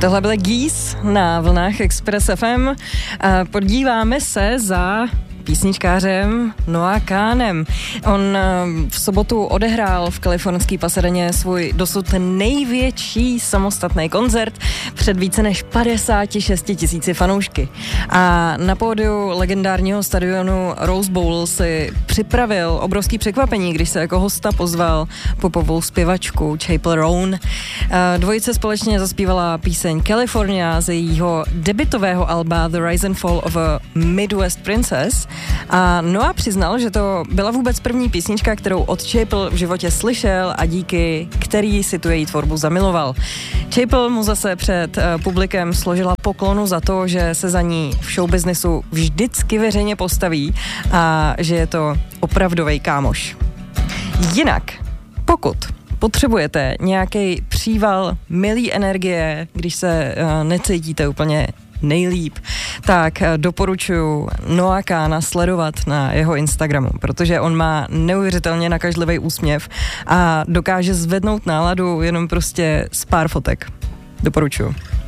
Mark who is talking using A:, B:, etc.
A: Tohle byly Geese na vlnách Express FM. Podíváme se za písničkářem Noah Kahnem. On v sobotu odehrál v kalifornské Pasadeně svůj dosud největší samostatný koncert před více než 56 000 fanoušky. A na pódiu legendárního stadionu Rose Bowl si připravil obrovský překvapení, když se jako hosta pozval popovou zpěvačku Chappell Roan. Dvojice společně zaspívala píseň California z jejího debutového alba The Rise and Fall of a Midwest Princess. A Noah přiznal, že to byla vůbec první písnička, kterou od Chappell v životě slyšel a díky který si tu její tvorbu zamiloval. Chappell mu zase před publikem složila poklonu za to, že se za ní v showbiznesu vždycky veřejně postaví a že je to opravdovej kámoš. Jinak, pokud potřebujete nějaký příval milý energie, když se necítíte úplně nejlíp, tak doporučuji Noah Kahna sledovat na jeho Instagramu, protože on má neuvěřitelně nakažlivý úsměv a dokáže zvednout náladu jenom prostě z pár fotek. Doporučuji.